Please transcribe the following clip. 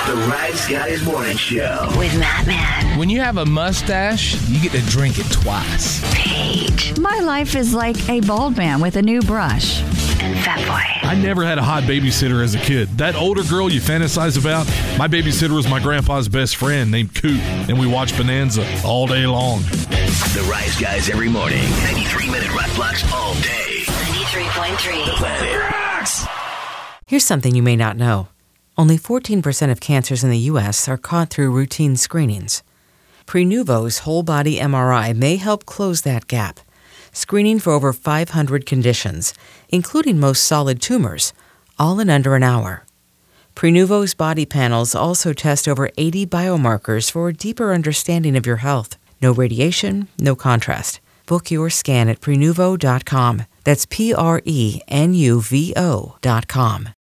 The Rise Guys Morning Show with Matt Man. When you have a mustache, you get to drink it twice. Paige. My life is like a bald man with a new brush. And Fatboy. I never had a hot babysitter as a kid. That older girl you fantasize about, my babysitter was my grandpa's best friend named Coot, and we watched Bonanza all day long. The Rise Guys every morning. 93-minute rock blocks all day. 93.3. The Planet Rocks. Here's something you may not know. Only 14% of cancers in the U.S. are caught through routine screenings. Prenuvo's whole-body MRI may help close that gap, screening for over 500 conditions, including most solid tumors, all in under an hour. Prenuvo's body panels also test over 80 biomarkers for a deeper understanding of your health. No radiation, no contrast. Book your scan at Prenuvo.com. That's Prenuvo.com.